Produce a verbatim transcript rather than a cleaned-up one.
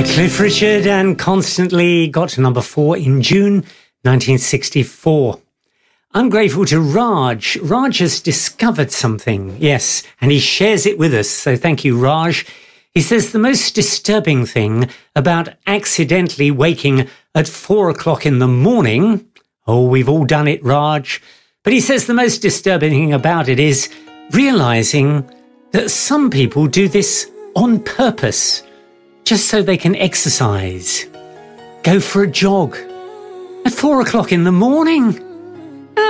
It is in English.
Cliff Richard and Constantly got to number four in June nineteen sixty-four. I'm grateful to Raj. Raj has discovered something, yes, and he shares it with us, so thank you, Raj. He says the most disturbing thing about accidentally waking at four o'clock in the morning, oh, we've all done it, Raj, but he says the most disturbing thing about it is realising that some people do this on purpose, just so they can exercise, go for a jog at four o'clock in the morning.